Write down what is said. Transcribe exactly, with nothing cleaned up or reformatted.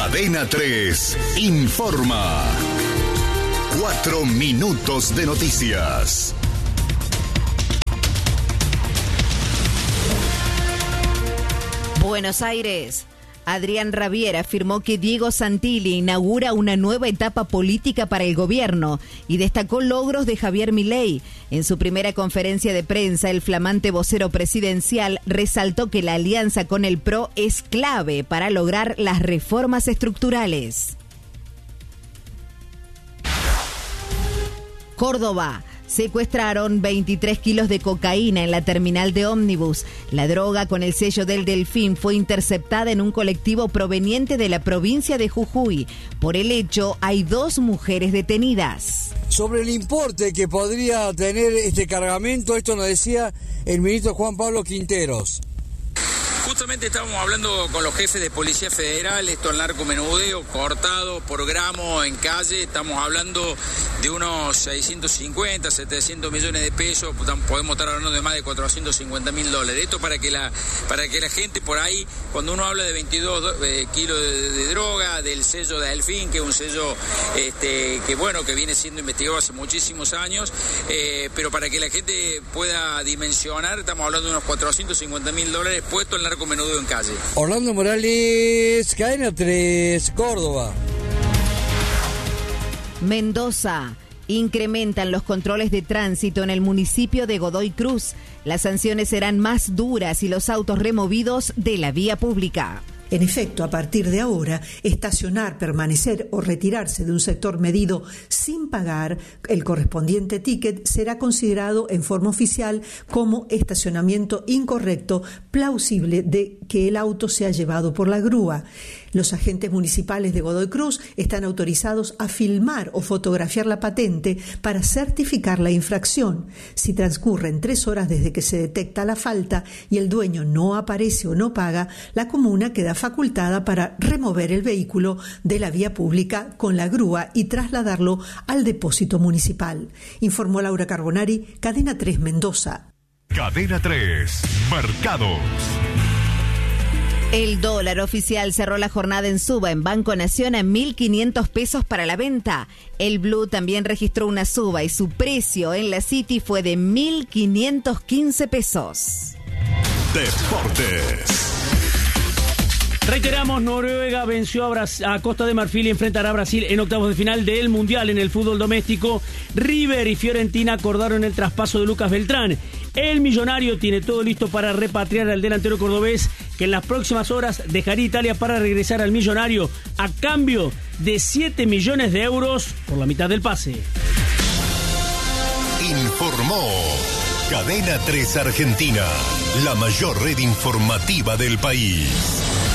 Cadena tres informa. Cuatro minutos de noticias. Buenos Aires. Adrián Rabier afirmó que Diego Santilli inaugura una nueva etapa política para el gobierno y destacó logros de Javier Milei. En su primera conferencia de prensa, el flamante vocero presidencial resaltó que la alianza con el P R O es clave para lograr las reformas estructurales. Córdoba. Secuestraron veintitrés kilos de cocaína en la terminal de ómnibus. La droga con el sello del Delfín fue interceptada en un colectivo proveniente de la provincia de Jujuy. Por el hecho, hay dos mujeres detenidas. Sobre el importe que podría tener este cargamento, esto nos decía el ministro Juan Pablo Quinteros. Justamente estábamos hablando con los jefes de Policía Federal, esto el narcomenudeo cortado por gramo en calle, estamos hablando de unos seiscientos cincuenta, setecientos millones de pesos, podemos estar hablando de más de cuatrocientos cincuenta mil dólares. Esto para que la para que la gente por ahí, cuando uno habla de veintidós eh, kilos de, de droga, del sello de Delfín, que es un sello este, que bueno, que viene siendo investigado hace muchísimos años, eh, pero para que la gente pueda dimensionar, estamos hablando de unos cuatrocientos cincuenta mil dólares puestos en narcomenudeo en calle. Orlando Morales, Cadena tres, Córdoba. Mendoza. Incrementan los controles de tránsito en el municipio de Godoy Cruz. Las sanciones serán más duras y los autos removidos de la vía pública. En efecto, a partir de ahora, estacionar, permanecer o retirarse de un sector medido sin pagar el correspondiente ticket será considerado en forma oficial como estacionamiento incorrecto, plausible de que el auto sea llevado por la grúa. Los agentes municipales de Godoy Cruz están autorizados a filmar o fotografiar la patente para certificar la infracción. Si transcurren tres horas desde que se detecta la falta y el dueño no aparece o no paga, la comuna queda facultada para remover el vehículo de la vía pública con la grúa y trasladarlo al depósito municipal. Informó Laura Carbonari, Cadena tres Mendoza. Cadena tres, Mercados. El dólar oficial cerró la jornada en suba en Banco Nación a mil quinientos pesos para la venta. El Blue también registró una suba y su precio en la City fue de mil quinientos quince pesos. Deportes. Reiteramos, Noruega venció a, Bras- a Costa de Marfil y enfrentará a Brasil en octavos de final del Mundial en el fútbol doméstico. River y Fiorentina acordaron el traspaso de Lucas Beltrán. El millonario tiene todo listo para repatriar al delantero cordobés, que en las próximas horas dejaría Italia para regresar al millonario a cambio de siete millones de euros por la mitad del pase. Informó Cadena tres Argentina, la mayor red informativa del país.